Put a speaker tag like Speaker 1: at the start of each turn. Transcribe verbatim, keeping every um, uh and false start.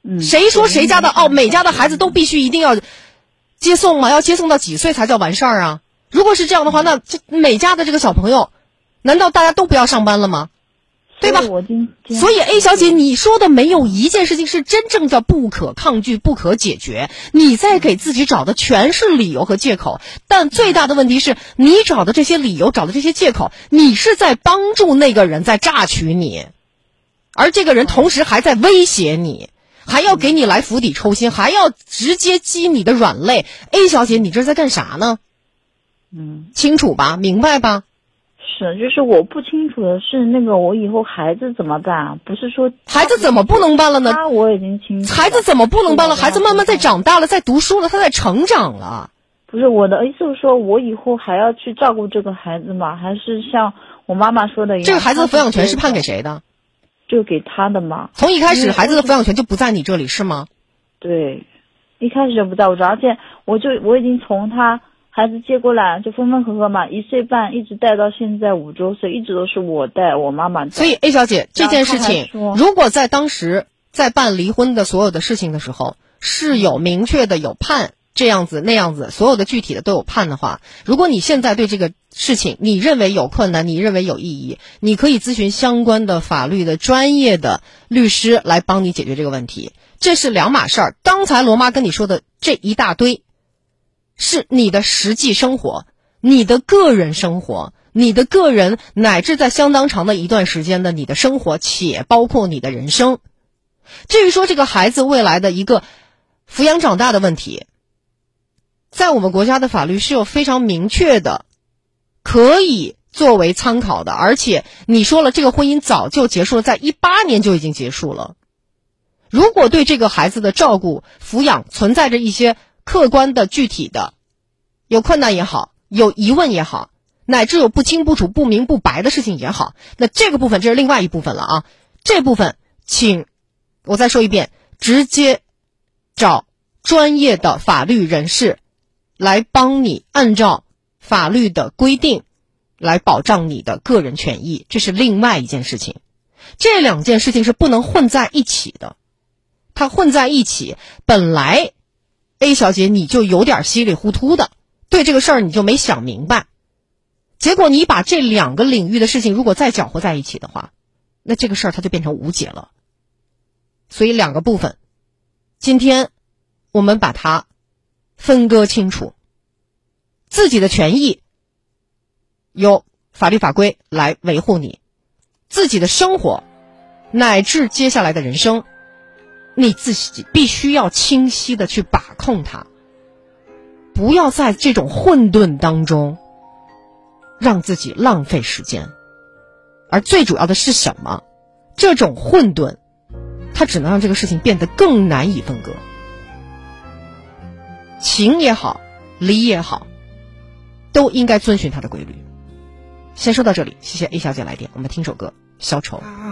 Speaker 1: 嗯，
Speaker 2: 谁说谁家的哦，每家的孩子都必须一定要接送吗？要接送到几岁才叫完事儿啊？如果是这样的话，那这每家的这个小朋友，难道大家都不要上班了吗？对吧？
Speaker 1: 我今
Speaker 2: 所以 A 小姐，你说的没有一件事情是真正的不可抗拒、不可解决，你在给自己找的全是理由和借口。但最大的问题是，你找的这些理由、找的这些借口，你是在帮助那个人在榨取你，而这个人同时还在威胁你，还要给你来釜底抽薪，还要直接激你的软肋。A 小姐，你这是在干啥呢？
Speaker 1: 嗯，
Speaker 2: 清楚吧？明白吧？
Speaker 1: 是，就是我不清楚的是，那个我以后孩子怎么办啊？不是说
Speaker 2: 孩子怎么不能办了呢？
Speaker 1: 他我已经清楚了。
Speaker 2: 孩子怎么不能办了？孩子慢慢在长大了，在读书了，他在成长了。
Speaker 1: 不是，我的意思是说，我以后还要去照顾这个孩子吗？还是像我妈妈说的一样，
Speaker 2: 这个孩子的抚养权是判给谁的？
Speaker 1: 就给他的嘛。
Speaker 2: 从一开始，孩子的抚养权就不在你这里，是吗？
Speaker 1: 对，一开始就不在我这，而且我就我已经从他孩子接过来就分分合合嘛，一岁半一直带到现在五周岁，一直都是我带，我妈妈带。
Speaker 2: 所以 A 小姐，这件事情如果在当时在办离婚的所有的事情的时候是有明确的有判这样子那样子，所有的具体的都有判的话，如果你现在对这个事情你认为有困难，你认为有异议，你可以咨询相关的法律的专业的律师来帮你解决这个问题，这是两码事儿。刚才罗妈跟你说的这一大堆是你的实际生活，你的个人生活，你的个人乃至在相当长的一段时间的你的生活，且包括你的人生。至于说这个孩子未来的一个抚养长大的问题，在我们国家的法律是有非常明确的可以作为参考的，而且你说了这个婚姻早就结束了，在一八年就已经结束了。如果对这个孩子的照顾抚养存在着一些客观的具体的有困难也好，有疑问也好，乃至有不清不楚不明不白的事情也好，那这个部分这是另外一部分了啊。这部分请我再说一遍，直接找专业的法律人士来帮你按照法律的规定来保障你的个人权益，这是另外一件事情。这两件事情是不能混在一起的，它混在一起本来A 小姐你就有点稀里糊涂的，对这个事儿你就没想明白，结果你把这两个领域的事情如果再搅和在一起的话，那这个事儿它就变成无解了。所以两个部分今天我们把它分割清楚，自己的权益由法律法规来维护你，自己的生活乃至接下来的人生你自己必须要清晰的去把控它，不要在这种混沌当中让自己浪费时间。而最主要的是什么？这种混沌它只能让这个事情变得更难以分割。情也好，理也好，都应该遵循它的规律。先说到这里，谢谢 A 小姐来电，我们听首歌《消愁》。